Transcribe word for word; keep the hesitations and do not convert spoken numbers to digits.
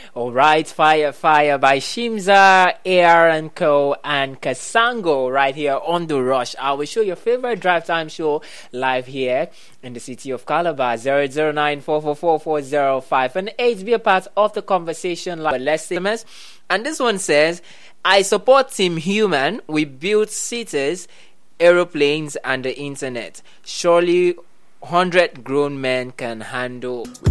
Alright, Fire Fire by Shimza, A R and Co. and Kasango right here on The Rush. I will show your favorite drive time show live here in the city of Calabar. zero zero nine four four four four zero five and eight. Be a part of the conversation. Like let's see. And this one says, I support Team Human. We build cities, aeroplanes, and the internet. Surely one hundred grown men can handle